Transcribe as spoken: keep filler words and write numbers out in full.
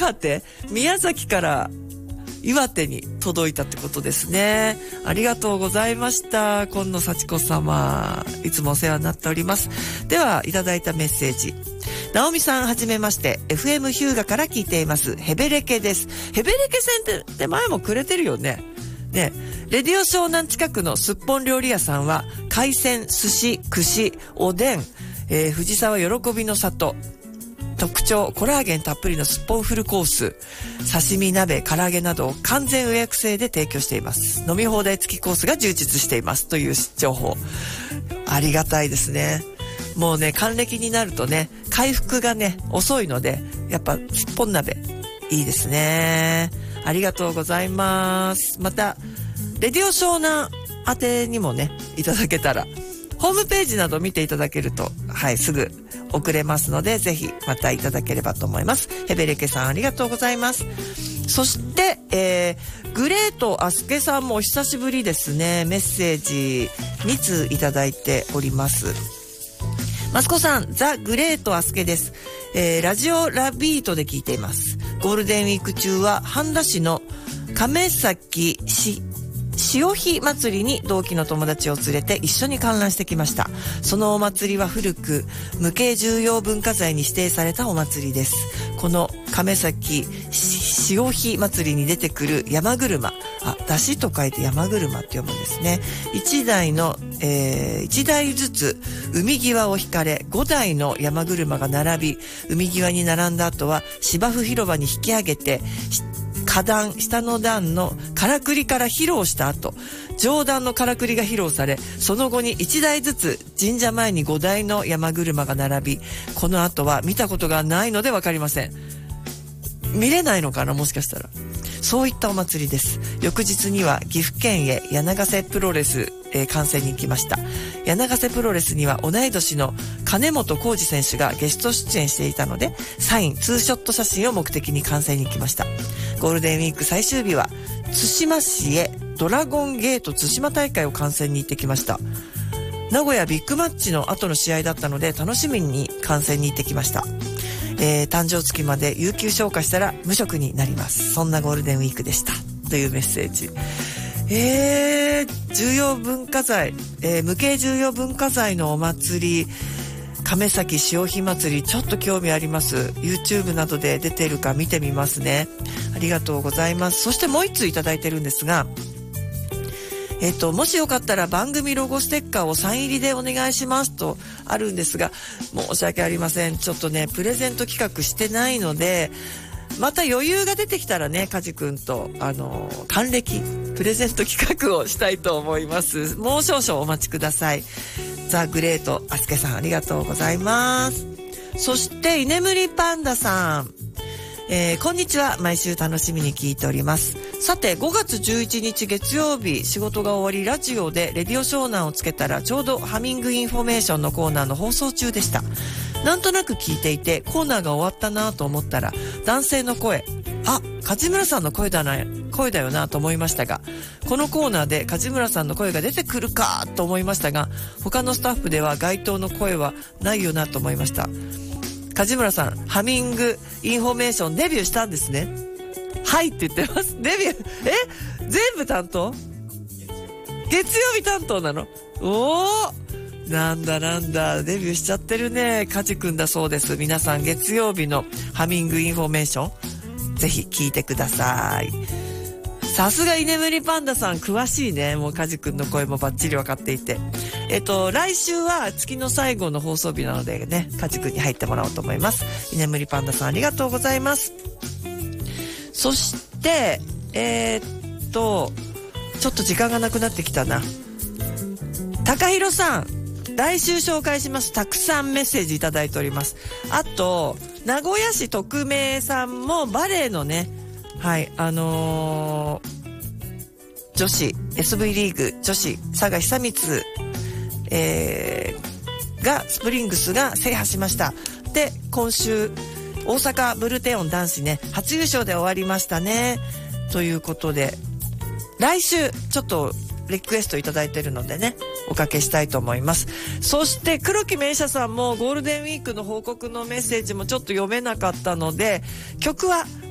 岩手、宮崎から岩手に届いたってことですね。ありがとうございました。今野幸子様、いつもお世話になっております。では、いただいたメッセージ。ナオミさん、はじめまして。エフエム ヒューガから聞いています。ヘベレケです。ヘベレケ線って、前もくれてるよね。ね。レディオ湘南近くのすっぽん料理屋さんは、海鮮、寿司、串、おでん、えー、藤沢喜びの里、特徴コラーゲンたっぷりのすっぽんフルコース、刺身鍋唐揚げなどを完全予約制で提供しています。飲み放題付きコースが充実していますという情報、ありがたいですね。もうね、還暦になるとね、回復がね遅いので、やっぱすっぽん鍋いいですね。ありがとうございます。またレディオ湘南宛てにもねいただけたら、ホームページなど見ていただけると、はい、すぐ送れますので、ぜひまたいただければと思います。ヘベレケさん、ありがとうございます。そして、えー、グレートアスケさんもお久しぶりですね。メッセージに通いただいております。マスコさん、ザ・グレートアスケです。えー、ラジオラビートで聞いています。ゴールデンウィーク中は半田市の亀崎市潮干祭りに同期の友達を連れて一緒に観覧してきました。そのお祭りは古く無形重要文化財に指定されたお祭りです。この亀崎潮干祭りに出てくる山車、あ、出汁と書いて山車って読むんですね。一台の、えー、一台ずつ海際を引かれ、五台の山車が並び、海際に並んだ後は芝生広場に引き上げて、下段、下の段のからくりから披露した後、上段のからくりが披露され、その後にいちだいずつ神社前にごだいの山車が並び、この後は見たことがないのでわかりません。見れないのかな、もしかしたら。そういったお祭りです。翌日には岐阜県へ柳瀬プロレス、えー、観戦に行きました。柳瀬プロレスには同い年の金本浩二選手がゲスト出演していたので、サイン、ツーショット写真を目的に観戦に行きました。ゴールデンウィーク最終日は対馬市へドラゴンゲート対馬大会を観戦に行ってきました。名古屋ビッグマッチの後の試合だったので楽しみに観戦に行ってきました。えー、誕生月まで有給消化したら無職になります。そんなゴールデンウィークでしたというメッセージ。えー、重要文化財、えー、無形重要文化財のお祭り、亀崎潮干祭り、ちょっと興味あります。 YouTube などで出てるか見てみますね。ありがとうございます。そしてもう一通いただいてるんですが、えっと、もしよかったら番組ロゴステッカーをサイン入りでお願いしますとあるんですが、申し訳ありません。ちょっとね、プレゼント企画してないので、また余裕が出てきたらね、カジ君と、あの、還暦、プレゼント企画をしたいと思います。もう少々お待ちください。ザ・グレート、アスケさん、ありがとうございます。そして、居眠りパンダさん。えー、こんにちは。毎週楽しみに聞いております。さて、ごがつじゅういちにち月曜日、仕事が終わり、ラジオでレディオ湘南をつけたら、ちょうどハミングインフォメーションのコーナーの放送中でした。なんとなく聞いていて、コーナーが終わったなと思ったら、男性の声、あ、梶村さんの声だな、声だよなと思いましたが、このコーナーで梶村さんの声が出てくるかと思いましたが、他のスタッフでは該当の声はないよなと思いました。梶村さん、ハミングインフォメーションデビューしたんですね。はいって言ってます。デビュー、え全部担当？月曜日担当なの？おー、なんだなんだ、デビューしちゃってるね。カジ君だそうです。皆さん月曜日のハミングインフォメーション、ぜひ聞いてください。さすが居眠りパンダさん、詳しいね。もうカジ君の声もバッチリ分かっていて。えっと、来週は月の最後の放送日なのでね、カジ君に入ってもらおうと思います。居眠りパンダさん、ありがとうございます。そして、えー、っと、ちょっと時間がなくなってきたな。高弘さん、来週紹介します。たくさんメッセージいただいております。あと、名古屋市特命さんもバレーのね、はい、あのー、女子 エスブイ リーグ女子佐賀久光、えー、がスプリングスが制覇しました。で、今週大阪ブルテオン男子ね、初優勝で終わりましたね。ということで、来週ちょっとリクエストいただいてるのでね、おかけしたいと思います。そして黒木名車さんもゴールデンウィークの報告のメッセージもちょっと読めなかったので、曲は